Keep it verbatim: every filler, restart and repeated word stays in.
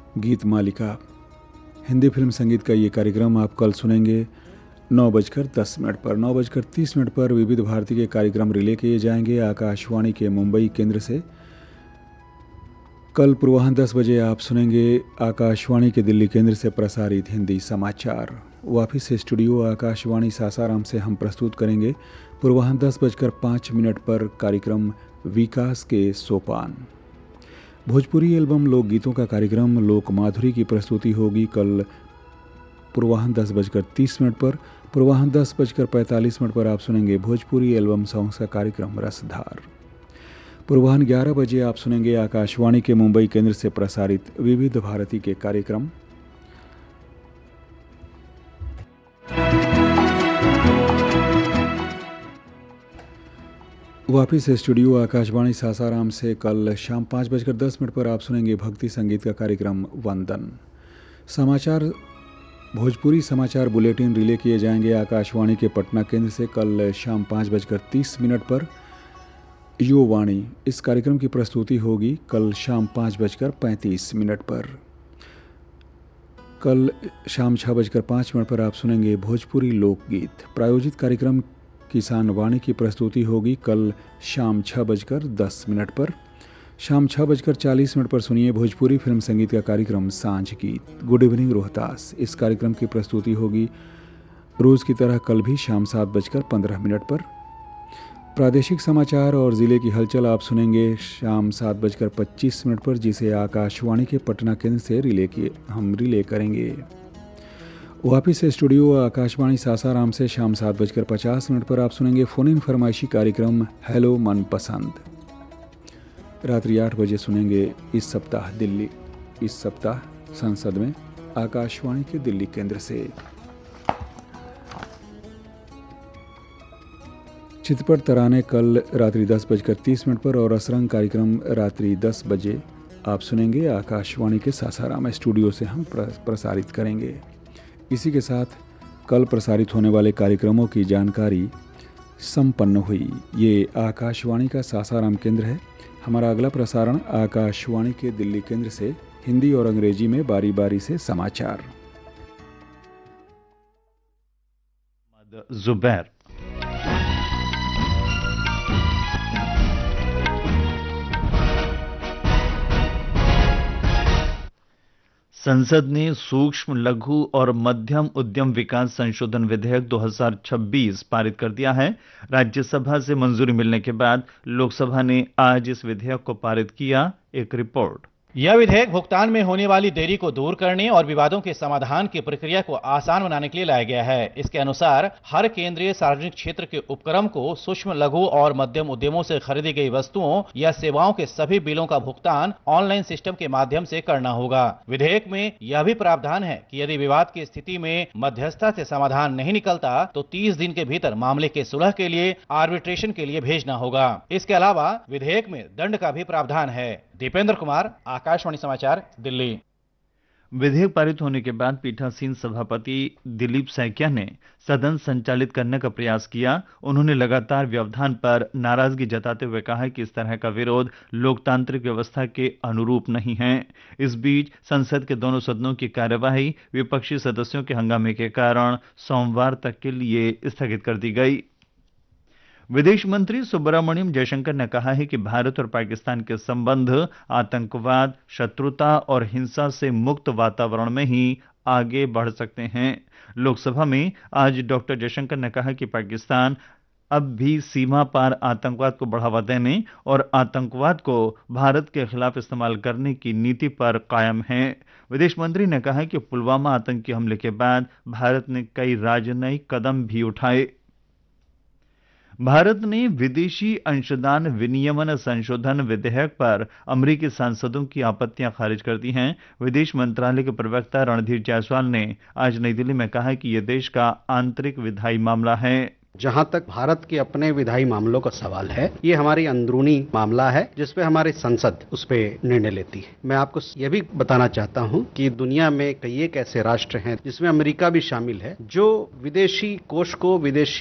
गीत मालिका हिंदी फिल्म संगीत का ये कार्यक्रम आप कल सुनेंगे नौ बजकर दस मिनट पर। नौ बजकर तीस मिनट पर विविध भारती के कार्यक्रम रिले किए जाएंगे आकाशवाणी के मुंबई केंद्र से। कल पूर्वाह्न दस बजे आप सुनेंगे आकाशवाणी के दिल्ली केंद्र से प्रसारित हिंदी समाचार। वापिस से स्टूडियो आकाशवाणी सासाराम से हम प्रस्तुत करेंगे पूर्वाह्न दस बजकर पाँच मिनट पर कार्यक्रम विकास के सोपान। भोजपुरी एल्बम लोकगीतों का कार्यक्रम लोक माधुरी की प्रस्तुति होगी कल पूर्वाह्न दस बजकर तीस मिनट पर। पूर्वाह्न दस बजकर पैंतालीस मिनट पर आप सुनेंगे भोजपुरी एल्बम सॉन्ग्स का कार्यक्रम रसधार। पूर्वाह्न ग्यारह बजे आप सुनेंगे आकाशवाणी के मुंबई केंद्र से प्रसारित विविध भारती के कार्यक्रम। वापिस से स्टूडियो आकाशवाणी सासाराम से कल शाम पाँच बजकर दस मिनट पर आप सुनेंगे भक्ति संगीत का कार्यक्रम वंदन। समाचार भोजपुरी समाचार बुलेटिन रिले किए जाएंगे आकाशवाणी के पटना केंद्र से कल शाम पाँच बजकर तीस मिनट पर। यो वाणी इस कार्यक्रम की प्रस्तुति होगी कल शाम पाँच बजकर पैंतीस मिनट पर। कल शाम छः बजकर पाँच मिनट पर आप सुनेंगे भोजपुरी लोकगीत। प्रायोजित कार्यक्रम किसान वाणी की प्रस्तुति होगी कल शाम छः बजकर दस मिनट पर। शाम छः बजकर चालीस मिनट पर सुनिए भोजपुरी फिल्म संगीत का कार्यक्रम सांझ गीत। गुड इवनिंग रोहतास इस कार्यक्रम की प्रस्तुति होगी रोज़ की तरह कल भी शाम सात बजकर पंद्रह मिनट पर। प्रादेशिक समाचार और ज़िले की हलचल आप सुनेंगे शाम सात बजकर पच्चीस मिनट पर, जिसे आकाशवाणी के पटना केंद्र से रिले किए हम रिले करेंगे। वापिस से स्टूडियो आकाशवाणी सासाराम से शाम सात बजकर पचास मिनट पर आप सुनेंगे फ़ोन इन फरमाइशी कार्यक्रम हेलो मनपसंद। रात्रि आठ बजे सुनेंगे इस सप्ताह दिल्ली इस सप्ताह संसद में आकाशवाणी के दिल्ली केंद्र से। चितपट तराने कल रात्रि दस बजकर तीस मिनट पर और असरंग कार्यक्रम रात्रि दस बजे आप सुनेंगे आकाशवाणी के सासाराम स्टूडियो से हम प्रसारित करेंगे। इसी के साथ कल प्रसारित होने वाले कार्यक्रमों की जानकारी संपन्न हुई। ये आकाशवाणी का सासाराम केंद्र है। हमारा अगला प्रसारण आकाशवाणी के दिल्ली केंद्र से हिंदी और अंग्रेजी में बारी बारी से समाचार। जुबैर संसद ने सूक्ष्म लघु और मध्यम उद्यम विकास संशोधन विधेयक दो हज़ार छब्बीस पारित कर दिया है। राज्यसभा से मंजूरी मिलने के बाद लोकसभा ने आज इस विधेयक को पारित किया। एक रिपोर्ट। यह विधेयक भुगतान में होने वाली देरी को दूर करने और विवादों के समाधान की प्रक्रिया को आसान बनाने के लिए लाया गया है। इसके अनुसार हर केंद्रीय सार्वजनिक क्षेत्र के उपक्रम को सूक्ष्म लघु और मध्यम उद्यमों से खरीदी गई वस्तुओं या सेवाओं के सभी बिलों का भुगतान ऑनलाइन सिस्टम के माध्यम से करना होगा। विधेयक में यह भी प्रावधान है कि यदि विवाद की स्थिति में मध्यस्थता से समाधान नहीं निकलता तो तीस दिन के भीतर मामले के सुलह के लिए आर्बिट्रेशन के लिए भेजना होगा। इसके अलावा विधेयक में दंड का भी प्रावधान है। दीपेंद्र कुमार, आकाशवाणी समाचार, दिल्ली। विधेयक पारित होने के बाद पीठासीन सभापति दिलीप सैकिया ने सदन संचालित करने का प्रयास किया। उन्होंने लगातार व्यवधान पर नाराजगी जताते हुए कहा कि इस तरह का विरोध लोकतांत्रिक व्यवस्था के अनुरूप नहीं है। इस बीच संसद के दोनों सदनों की कार्यवाही विपक्षी सदस्यों के हंगामे के कारण सोमवार तक के लिए स्थगित कर दी गई। विदेश मंत्री सुब्रमण्यम जयशंकर ने कहा है कि भारत और पाकिस्तान के संबंध आतंकवाद, शत्रुता और हिंसा से मुक्त वातावरण में ही आगे बढ़ सकते हैं। लोकसभा में आज डॉक्टर जयशंकर ने कहा कि पाकिस्तान अब भी सीमा पार आतंकवाद को बढ़ावा देने और आतंकवाद को भारत के खिलाफ इस्तेमाल करने की नीति पर कायम है। विदेश मंत्री ने कहा कि पुलवामा आतंकी हमले के बाद भारत ने कई राजनयिक कदम भी उठाए। भारत ने विदेशी अंशदान विनियमन संशोधन विधेयक पर अमेरिकी सांसदों की आपत्तियां खारिज कर दी हैं। विदेश मंत्रालय के प्रवक्ता रणधीर जायसवाल ने आज नई दिल्ली में कहा कि यह देश का आंतरिक विधायी मामला है। जहां तक भारत के अपने विधायी मामलों का सवाल है, ये हमारी अंदरूनी मामला है जिसपे हमारी संसद उस पे निर्णय लेती है। मैं आपको यह भी बताना चाहता हूं कि दुनिया में कई एक ऐसे राष्ट्र हैं जिसमें अमेरिका भी शामिल है, जो विदेशी कोष को विदेशी